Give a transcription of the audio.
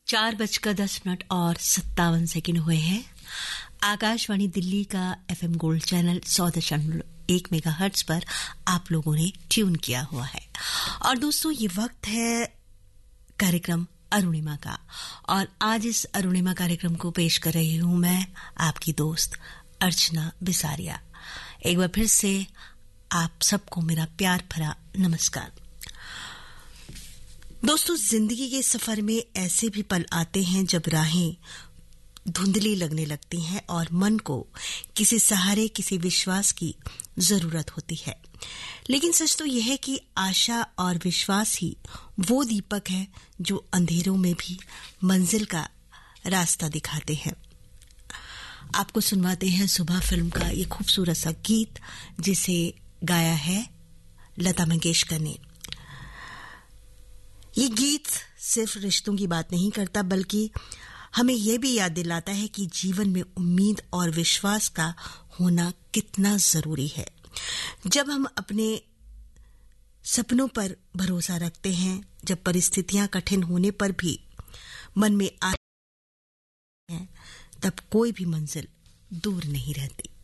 4:10 और 57 सेकंड हुए हैं। आकाशवाणी दिल्ली का एफएम गोल्ड चैनल 100.1 मेगाहर्ट्ज पर आप लोगों ने ट्यून किया हुआ है। और दोस्तों, ये वक्त है कार्यक्रम अरुणिमा का, और आज इस अरुणिमा कार्यक्रम को पेश कर रही हूं मैं, आपकी दोस्त अर्चना बिसारिया। एक बार फिर से आप सबको मेरा प्यार भरा नमस्कार। दोस्तों, जिंदगी के सफर में ऐसे भी पल आते हैं जब राहें धुंधली लगने लगती हैं और मन को किसी सहारे, किसी विश्वास की जरूरत होती है। लेकिन सच तो यह है कि आशा और विश्वास ही वो दीपक है जो अंधेरों में भी मंजिल का रास्ता दिखाते हैं। आपको सुनवाते हैं सुबह फिल्म का ये खूबसूरत सा गीत, जिसे गाया है लता मंगेशकर ने। ये गीत सिर्फ रिश्तों की बात नहीं करता, बल्कि हमें यह भी याद दिलाता है कि जीवन में उम्मीद और विश्वास का होना कितना जरूरी है। जब हम अपने सपनों पर भरोसा रखते हैं, जब परिस्थितियां कठिन होने पर भी मन में आती हैं, तब कोई भी मंजिल दूर नहीं रहती।